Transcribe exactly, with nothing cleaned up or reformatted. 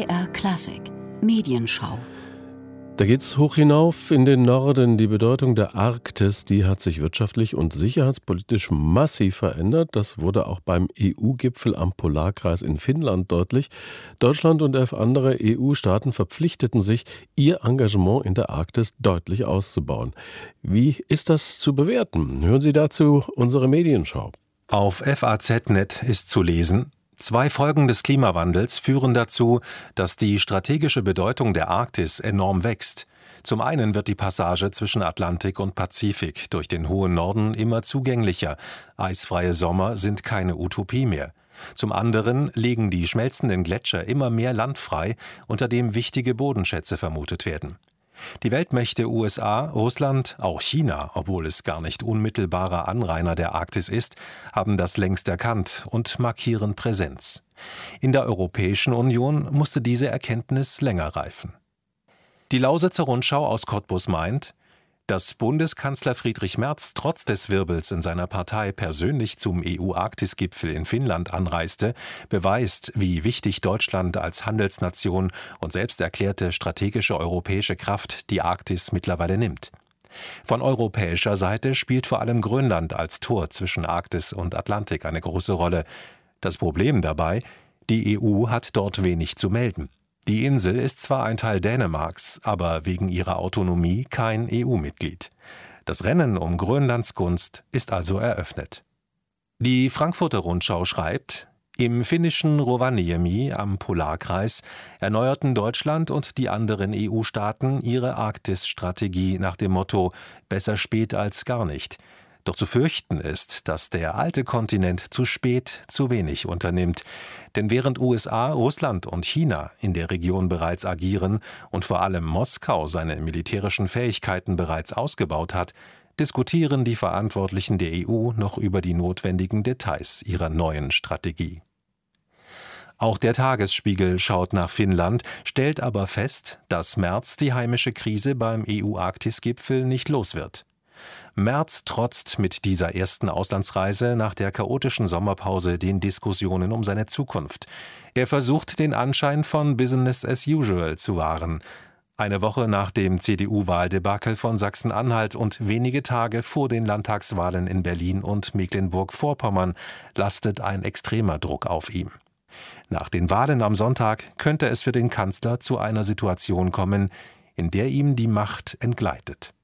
B R Klassik Medienschau. Da geht's hoch hinauf in den Norden. Die Bedeutung der Arktis, die hat sich wirtschaftlich und sicherheitspolitisch massiv verändert. Das wurde auch beim E U-Gipfel am Polarkreis in Finnland deutlich. Deutschland und elf andere E U-Staaten verpflichteten sich, ihr Engagement in der Arktis deutlich auszubauen. Wie ist das zu bewerten? Hören Sie dazu unsere Medienschau. Auf F A Z Punkt net ist zu lesen: Zwei Folgen des Klimawandels führen dazu, dass die strategische Bedeutung der Arktis enorm wächst. Zum einen wird die Passage zwischen Atlantik und Pazifik durch den hohen Norden immer zugänglicher. Eisfreie Sommer sind keine Utopie mehr. Zum anderen legen die schmelzenden Gletscher immer mehr Land frei, unter dem wichtige Bodenschätze vermutet werden. Die Weltmächte U S A, Russland, auch China, obwohl es gar nicht unmittelbarer Anrainer der Arktis ist, haben das längst erkannt und markieren Präsenz. In der Europäischen Union musste diese Erkenntnis länger reifen. Die Lausitzer Rundschau aus Cottbus meint: Dass Bundeskanzler Friedrich Merz trotz des Wirbels in seiner Partei persönlich zum E U-Arktis-Gipfel in Finnland anreiste, beweist, wie wichtig Deutschland als Handelsnation und selbst erklärte strategische europäische Kraft die Arktis mittlerweile nimmt. Von europäischer Seite spielt vor allem Grönland als Tor zwischen Arktis und Atlantik eine große Rolle. Das Problem dabei: Die E U hat dort wenig zu melden. Die Insel ist zwar ein Teil Dänemarks, aber wegen ihrer Autonomie kein E U-Mitglied. Das Rennen um Grönlands Gunst ist also eröffnet. Die Frankfurter Rundschau schreibt: Im finnischen Rovaniemi am Polarkreis erneuerten Deutschland und die anderen E U-Staaten ihre Arktis-Strategie nach dem Motto »Besser spät als gar nicht«. Doch zu fürchten ist, dass der alte Kontinent zu spät zu wenig unternimmt. Denn während U S A, Russland und China in der Region bereits agieren und vor allem Moskau seine militärischen Fähigkeiten bereits ausgebaut hat, diskutieren die Verantwortlichen der E U noch über die notwendigen Details ihrer neuen Strategie. Auch der Tagesspiegel schaut nach Finnland, stellt aber fest, dass Merz die heimische Krise beim E U-Arktis-Gipfel nicht los wird. Merz trotzt mit dieser ersten Auslandsreise nach der chaotischen Sommerpause den Diskussionen um seine Zukunft. Er versucht, den Anschein von Business as usual zu wahren. Eine Woche nach dem C D U-Wahldebakel von Sachsen-Anhalt und wenige Tage vor den Landtagswahlen in Berlin und Mecklenburg-Vorpommern lastet ein extremer Druck auf ihm. Nach den Wahlen am Sonntag könnte es für den Kanzler zu einer Situation kommen, in der ihm die Macht entgleitet.